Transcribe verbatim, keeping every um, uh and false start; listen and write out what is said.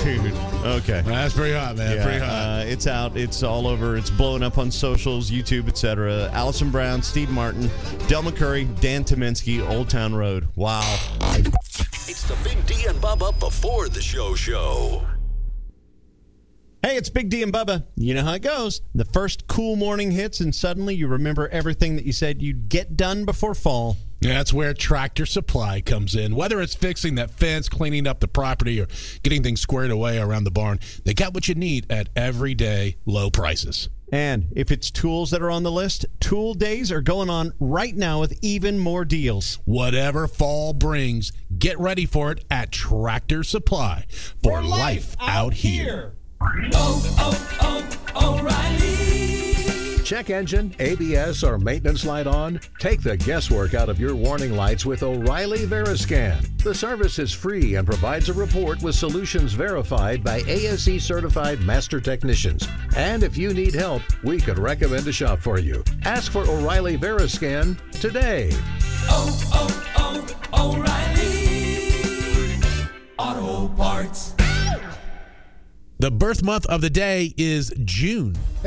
Dude. Okay. That's pretty hot, man. Yeah, pretty hot. Uh, it's out. It's all over. It's blowing up on socials, YouTube, et cetera. Allison Brown, Steve Martin, Del McCurry, Dan Tominski, Old Town Road. Wow. It's the Big D and Bubba before the show show. Hey, it's Big D and Bubba. You know how it goes. The first cool morning hits, and suddenly you remember everything that you said you'd get done before fall. Yeah, that's where Tractor Supply comes in. Whether it's fixing that fence, cleaning up the property, or getting things squared away around the barn, they got what you need at everyday low prices. And if it's tools that are on the list, Tool Days are going on right now with even more deals. Whatever fall brings, get ready for it at Tractor Supply for, for life, life out, out here. here. Oh, oh, oh, O'Reilly. Check engine, A B S, or maintenance light on? Take the guesswork out of your warning lights with O'Reilly Veriscan. The service is free and provides a report with solutions verified by A S E certified master technicians. And if you need help, we could recommend a shop for you. Ask for O'Reilly Veriscan today. Oh, oh, oh, O'Reilly Auto Parts. The birth month of the day is June.